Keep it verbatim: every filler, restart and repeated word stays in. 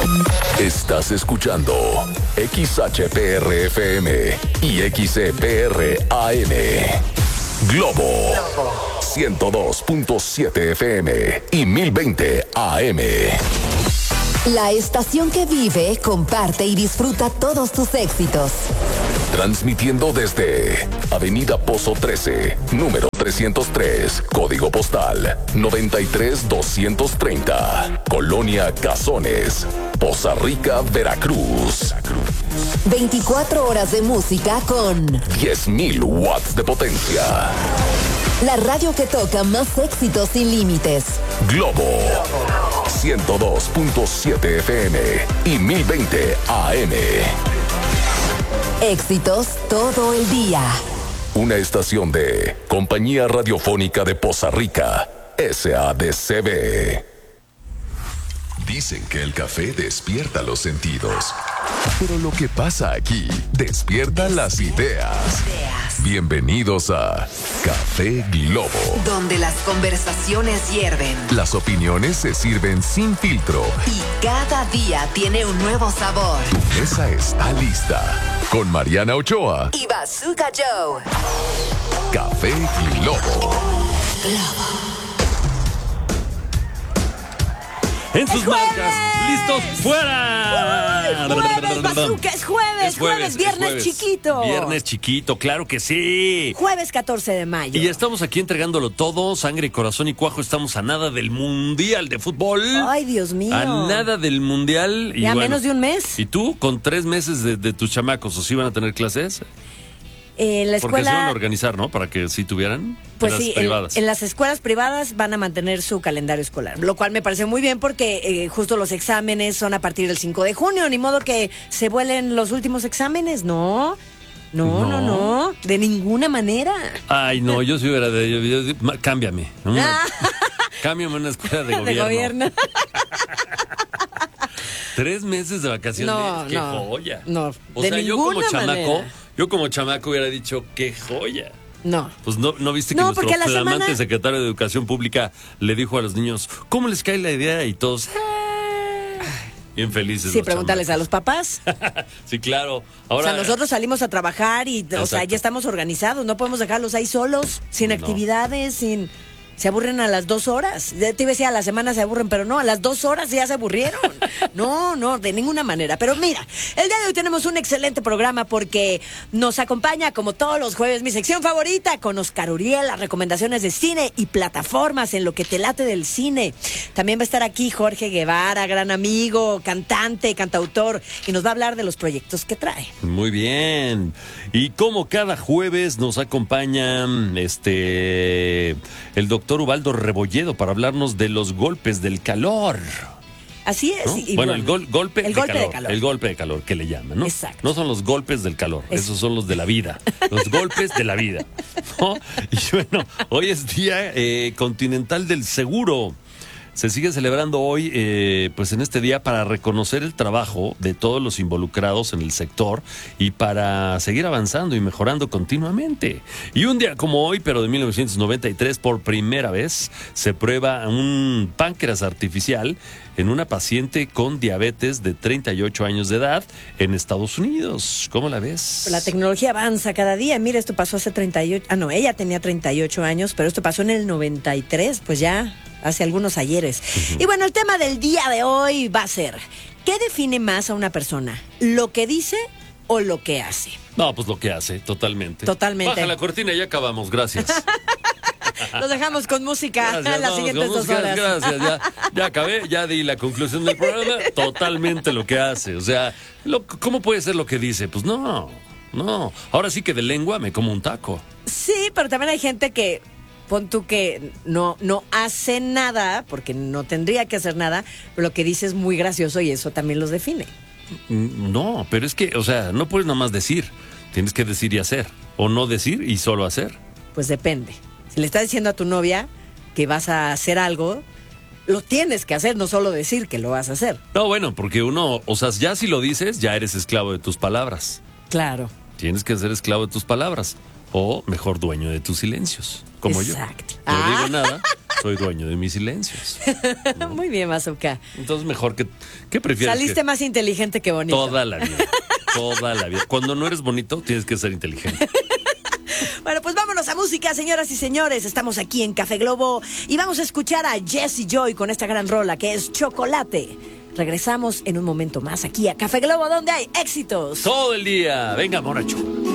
Estás escuchando X H P R F M y X E P R A M. Globo ciento dos punto siete F M y mil veinte A M. La estación que vive, comparte y disfruta todos tus éxitos. Transmitiendo desde Avenida Pozo trece, número trescientos tres, código postal noventa y tres doscientos treinta, Colonia Cazones, Poza Rica, Veracruz. veinticuatro horas de música con diez mil watts de potencia. La radio que toca más éxitos sin límites. Globo ciento dos punto siete F M y mil veinte A M. Éxitos todo el día. Una estación de Compañía Radiofónica de Poza Rica, S A D C B. Dicen que el café despierta los sentidos, pero lo que pasa aquí despierta las ideas. Bienvenidos a Café Globo, donde las conversaciones hierven, las opiniones se sirven sin filtro y cada día tiene un nuevo sabor. Tu mesa está lista con Mariana Ochoa y Bazooka Joe. Café Globo. Globo. En sus marcas, listos, fuera. Uy, jueves, Bazooka, es jueves, Es jueves, jueves, viernes es jueves. chiquito. Viernes chiquito, claro que sí. Jueves catorce de mayo. Y estamos aquí entregándolo todo, sangre, corazón y cuajo. Estamos a nada del Mundial de Fútbol. Ay, Dios mío. A nada del Mundial. Y ya bueno, menos de un mes. ¿Y tú, con tres meses de, de tus chamacos, o sí van a tener clases? En la Porque se van a escuela, organizar, ¿no? Para que sí tuvieran. pues en las sí, en, privadas. en las escuelas privadas van a mantener su calendario escolar, lo cual me parece muy bien porque eh, justo los exámenes son a partir del cinco de junio, ni modo que se vuelen los últimos exámenes, no. No, no, no, no, de ninguna manera. Ay, no, yo sí hubiera de... yo- yo- ma- cámbiame. ¿no? Cámbiame a una escuela de gobierno. De gobierno. Tres meses de vacaciones, No, qué no, joya. no, O de sea, yo como ninguna chamaco, manera. yo como chamaco hubiera dicho, qué joya. No. Pues no, ¿no viste que No, nuestro porque a la flamante semana- secretario de Educación Pública le dijo a los niños, ¿cómo les cae la idea? Y todos, "Ah". Bien felices. Sí, los pregúntales a los papás. chamacos. Sí, claro. Ahora, o sea, nosotros salimos a trabajar y, o sea, Exacto. ya estamos organizados. No podemos dejarlos ahí solos, sin No. actividades, sin... Se aburren a las dos horas. Ya te iba a decir, a la semana se aburren, pero no, a las dos horas ya se aburrieron. No, no, de ninguna manera. Pero mira, el día de hoy tenemos un excelente programa porque nos acompaña, como todos los jueves, mi sección favorita, con Oscar Uriel, las recomendaciones de cine y plataformas en lo que te late del cine. También va a estar aquí Jorge Guevara, gran amigo, cantante, cantautor, y nos va a hablar de los proyectos que trae. Muy bien. Y como cada jueves nos acompaña este el doctor Ubaldo Rebolledo para hablarnos de los golpes del calor. Así es. ¿No? y- y bueno, el gol- golpe, el de, golpe de calor, calor. El golpe de calor que le llaman, ¿no? Exacto. No son los golpes del calor, Es- esos son los de la vida. Los golpes de la vida. ¿No? Y bueno, hoy es Día eh, Continental del Seguro. Se sigue celebrando hoy, eh, pues en este día, para reconocer el trabajo de todos los involucrados en el sector y para seguir avanzando y mejorando continuamente. Y un día como hoy, pero de mil novecientos noventa y tres, por primera vez, se prueba un páncreas artificial en una paciente con diabetes de treinta y ocho años de edad en Estados Unidos. ¿Cómo la ves? La tecnología avanza cada día. Mira, esto pasó hace treinta y ocho... Ah, no, ella tenía treinta y ocho años, pero esto pasó en el noventa y tres, pues ya hace algunos ayeres. Uh-huh. Y bueno, el tema del día de hoy va a ser, ¿qué define más a una persona? ¿Lo que dice o lo que hace? No, pues lo que hace, totalmente. Totalmente. Baja la cortina y ya acabamos, gracias. Los dejamos con música Gracias, en las vamos, siguientes con dos música, horas. Gracias, ya, ya acabé, ya di la conclusión del programa. Totalmente lo que hace. O sea, lo, ¿cómo puede ser lo que dice? Pues no, no. Ahora sí que de lengua me como un taco. Sí, pero también hay gente que, pon tú que no, no hace nada, porque no tendría que hacer nada, pero lo que dice es muy gracioso y eso también los define. No, pero es que, o sea, no puedes nomás decir. Tienes que decir y hacer. O no decir y solo hacer. Pues depende. Si le estás diciendo a tu novia que vas a hacer algo, lo tienes que hacer, no solo decir que lo vas a hacer. No, bueno, porque uno, o sea, ya si lo dices, ya eres esclavo de tus palabras. Claro. Tienes que ser esclavo de tus palabras. O mejor dueño de tus silencios, como Exacto. yo. No Ah. digo nada, soy dueño de mis silencios. ¿no? Muy bien, Mazuka. Entonces, mejor que... ¿Qué prefieres? Saliste que más inteligente que bonito. Toda la vida. Toda la vida. Cuando no eres bonito, tienes que ser inteligente. Bueno, pues vámonos a música, señoras y señores. Estamos aquí en Café Globo y vamos a escuchar a Jessie Joy con esta gran rola que es Chocolate. Regresamos en un momento más aquí a Café Globo, donde hay éxitos. Todo el día. Venga, moracho.